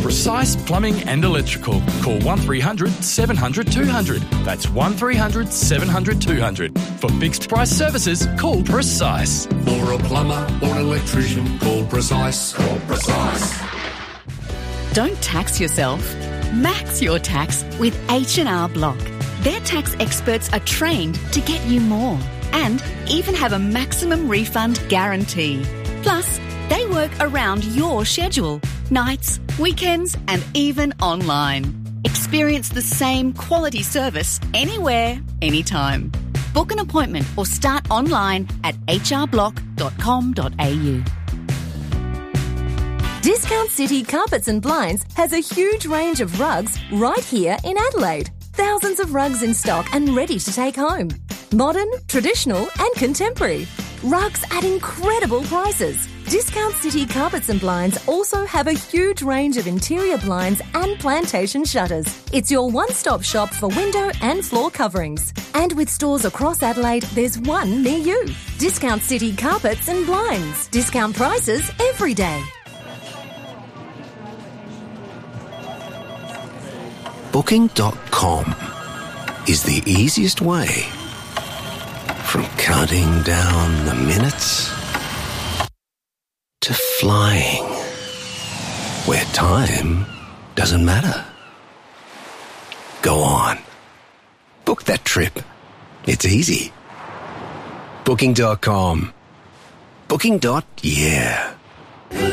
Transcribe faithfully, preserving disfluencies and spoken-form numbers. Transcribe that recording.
Precise Plumbing and Electrical. Call one three hundred seven hundred two hundred. That's one three hundred seven hundred two hundred. For fixed price services, call Precise. For a plumber or an electrician, call Precise. Call Precise. Don't tax yourself. Max your tax with H and R Block. Their tax experts are trained to get you more and even have a maximum refund guarantee. Plus, they work around your schedule, nights, weekends, and even online. Experience the same quality service anywhere, anytime. Book an appointment or start online at h r block dot com dot a u. Discount City Carpets and Blinds has a huge range of rugs right here in Adelaide. Thousands of rugs in stock and ready to take home. Modern, traditional and contemporary. Rugs at incredible prices. Discount City Carpets and Blinds also have a huge range of interior blinds and plantation shutters. It's your one-stop shop for window and floor coverings. And with stores across Adelaide, there's one near you. Discount City Carpets and Blinds. Discount prices every day. Booking dot com is the easiest way from counting down the minutes to flying where time doesn't matter. Go on. Book that trip. It's easy. Booking dot com. Booking. Yeah.